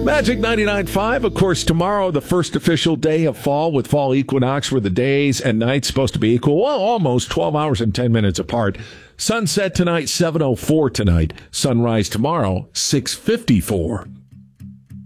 Magic 99.5, of course, tomorrow, the first official day of fall with fall equinox, where the days and nights supposed to be equal, well, almost 12 hours and 10 minutes apart. Sunset tonight, 7:04 tonight. Sunrise tomorrow, 6:54.